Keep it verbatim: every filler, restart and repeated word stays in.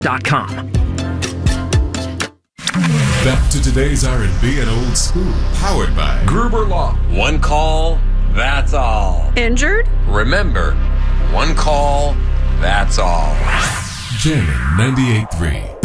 dot com. Back to today's R and B and old school. Powered by Gruber Law. One call, that's all. Injured? Remember, one call, that's all. Jammin' ninety-eight point three.